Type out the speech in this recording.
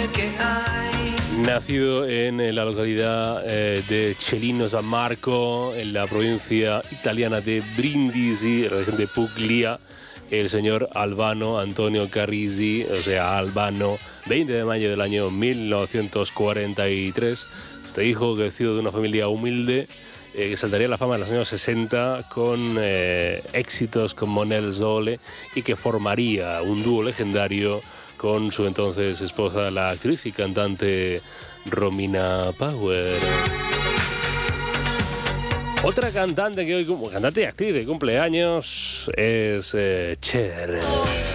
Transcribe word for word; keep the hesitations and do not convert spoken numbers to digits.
Nacido en la localidad eh, de Celino San Marco, en la provincia italiana de Brindisi, en la región de Puglia, el señor Albano Antonio Carrisi, o sea, Albano, veinte de mayo del año mil novecientos cuarenta y tres. Este hijo crecido de una familia humilde, eh, que saltaría a la fama en los años sesenta con eh, éxitos como Nel Sole y que formaría un dúo legendario con su entonces esposa, la actriz y cantante Romina Power. Otra cantante que hoy, cantante y actriz de cumpleaños, es eh, Cher.